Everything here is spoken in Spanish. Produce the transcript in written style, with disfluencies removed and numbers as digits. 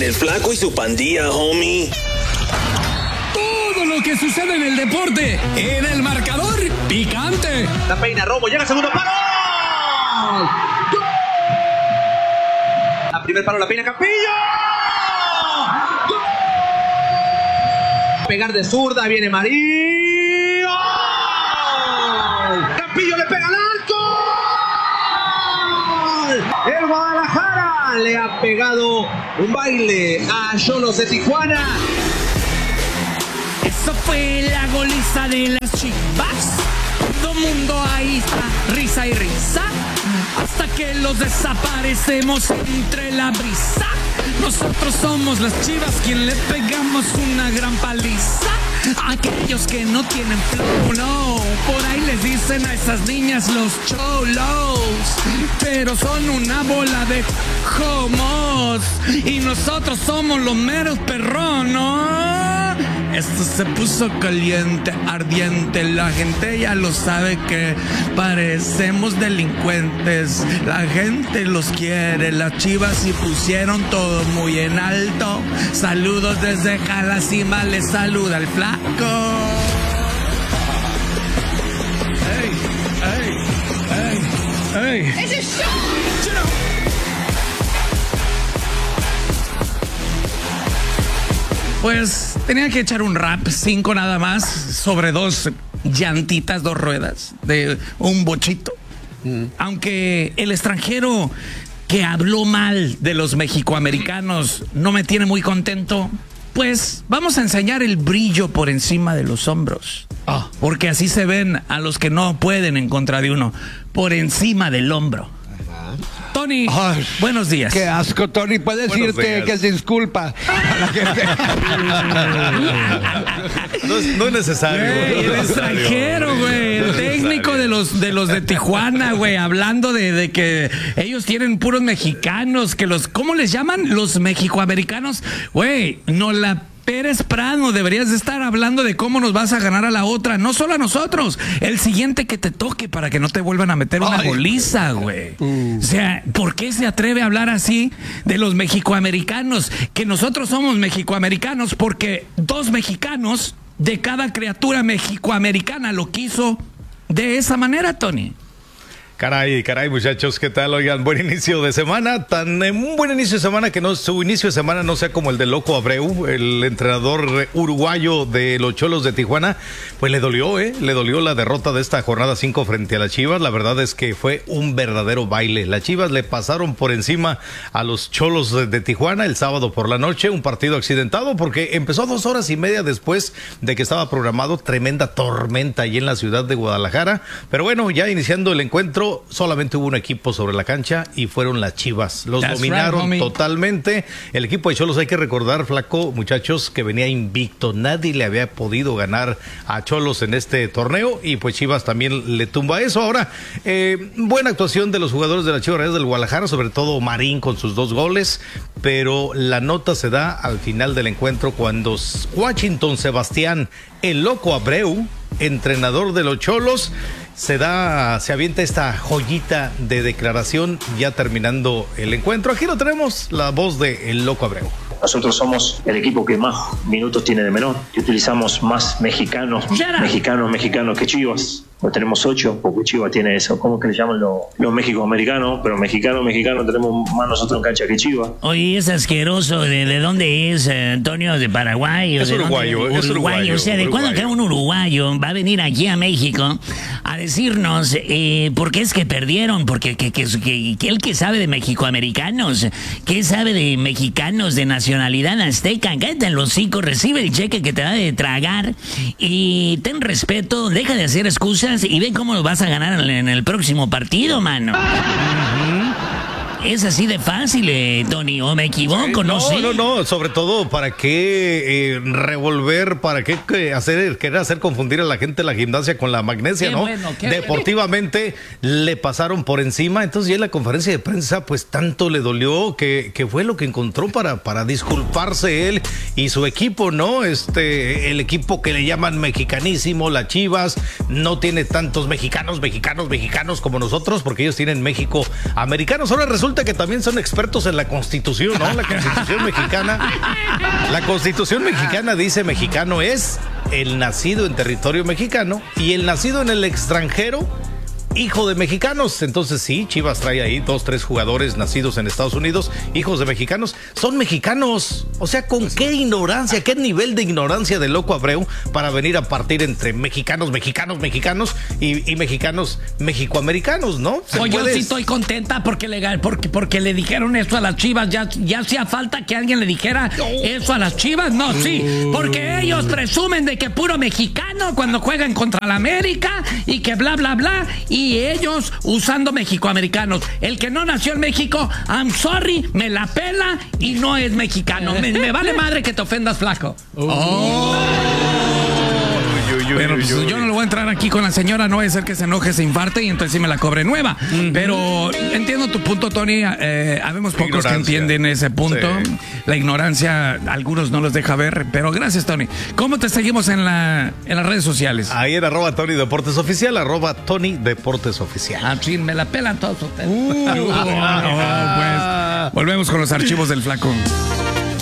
el Flaco y su pandilla, homie. Todo lo que sucede en el deporte, en el marcador picante. La peina Romo, llega el segundo palo. La primer palo la peina Campillo. Pegar de zurda, viene Marín. Campillo le pega al arco. El Guadalajara le ha pegado un baile a Xolos de Tijuana. Eso fue la goliza de las Chivas. Todo mundo ahí está, risa y risa, hasta que los desaparecemos entre la brisa. Nosotros somos las Chivas, quien le pegamos una gran paliza. Aquellos que no tienen flow, no, por ahí les dicen a esas niñas los cholos, pero son una bola de homos, y nosotros somos los meros perronos. Esto se puso caliente, ardiente, la gente ya lo sabe que parecemos delincuentes. La gente los quiere, las Chivas y pusieron todo muy en alto. Saludos desde Jalacima, les saluda el Flaco. ¡Ey! ¡Ese es show! Pues tenía que echar un rap 5 nada más sobre 2 llantitas, 2 ruedas de un bochito. Aunque el extranjero que habló mal de los mexicoamericanos no me tiene muy contento, pues vamos a enseñar el brillo por encima de los hombros. Porque así se ven a los que no pueden en contra de uno, por encima del hombro. Tony, buenos días. Qué asco, Tony. Puedes decirte que disculpa a la gente. No es necesario. Güey, el extranjero, güey. El técnico de los de Tijuana, güey. Hablando de que ellos tienen puros mexicanos. Que los, ¿cómo les llaman? Los mexicoamericanos. Güey, no la Pérez Prado, deberías de estar hablando de cómo nos vas a ganar a la otra, no solo a nosotros, el siguiente que te toque para que no te vuelvan a meter una goliza, güey. O sea, ¿por qué se atreve a hablar así de los mexicoamericanos? Que nosotros somos mexicoamericanos porque 2 mexicanos de cada criatura mexicoamericana lo quiso de esa manera, Tony. Caray, muchachos, ¿qué tal? Oigan, buen inicio de semana, un buen inicio de semana que no, su inicio de semana no sea como el de Loco Abreu, el entrenador uruguayo de los Xolos de Tijuana. Pues le dolió la derrota de esta jornada 5 frente a las Chivas. La verdad es que fue un verdadero baile. Las Chivas le pasaron por encima a los Xolos de Tijuana el sábado por la noche, un partido accidentado porque empezó 2 horas y media después de que estaba programado. Tremenda tormenta allí en la ciudad de Guadalajara, pero bueno, ya iniciando el encuentro, solamente hubo un equipo sobre la cancha y fueron las Chivas. Los dominaron totalmente. El equipo de Xolos, hay que recordar, Flaco, muchachos, que venía invicto. Nadie le había podido ganar a Xolos en este torneo y pues Chivas también le tumba eso. Ahora, buena actuación de los jugadores de las Chivas Rayadas del Guadalajara, sobre todo Marín con sus 2 goles, pero la nota se da al final del encuentro cuando Washington Sebastián, el Loco Abreu, entrenador de los Xolos, se avienta esta joyita de declaración ya terminando el encuentro. Aquí lo tenemos, la voz de el Loco Abreu. Nosotros somos el equipo que más minutos tiene de menor, que utilizamos más mexicanos que Chivas. No tenemos 8, porque Chivas tiene eso. ¿Cómo que le llaman los mexicoamericanos? Pero mexicanos tenemos más nosotros en cancha que Chivas. Oye, es asqueroso. ¿De dónde es, Antonio? ¿De Paraguay? Es uruguayo. O sea, ¿de cuándo que un uruguayo va a venir aquí a México a decirnos por qué es que perdieron? Porque él que sabe de mexicoamericanos, ¿qué sabe de mexicanos de nacionalidad azteca? Cállate en los hocico, recibe el cheque que te da de tragar y ten respeto, deja de hacer excusas y ve cómo lo vas a ganar en el próximo partido, mano. Es así de fácil, Tony, ¿o me equivoco? No sé. No, sobre todo, ¿para qué revolver? ¿Para qué querer hacer confundir a la gente la gimnasia con la magnesia, no? Deportivamente le pasaron por encima, entonces ya en la conferencia de prensa, pues tanto le dolió que fue lo que encontró para disculparse él y su equipo, ¿no? El equipo que le llaman mexicanísimo, las Chivas, no tiene tantos mexicanos como nosotros, porque ellos tienen México americanos. Ahora resulta resulta que también son expertos en la Constitución, ¿no? La Constitución mexicana. La Constitución mexicana dice mexicano es el nacido en territorio mexicano y el nacido en el extranjero, hijo de mexicanos. Entonces sí, Chivas trae ahí 2, 3 jugadores nacidos en Estados Unidos, hijos de mexicanos, son mexicanos. O sea, ¿con qué ignorancia, qué nivel de ignorancia de Loco Abreu para venir a partir entre mexicanos y mexicanos mexicoamericanos, ¿no? Yo sí estoy contenta porque le dijeron eso a las Chivas. Ya hacía falta que alguien le dijera eso a las Chivas. No, sí, porque ellos presumen de que puro mexicano cuando juegan contra la América y que bla, bla, bla. Y ellos usando mexicoamericanos. El que no nació en México, I'm sorry, me la pela y no es mexicano. Me vale madre que te ofendas, flaco. Pero pues, yo no le voy a entrar aquí con la señora, no va a ser que se enoje, se infarte y entonces sí me la cobre nueva. Pero entiendo tu punto, Tony. Habemos pocos que entienden ese punto. Sí. La ignorancia, algunos no los deja ver. Pero gracias, Tony. ¿Cómo te seguimos en las redes sociales? Ahí en @Tony Deportes Oficial, @Tony Deportes Oficial. Ah, sí, me la pelan todos ustedes. Pues, volvemos con los archivos del flaco.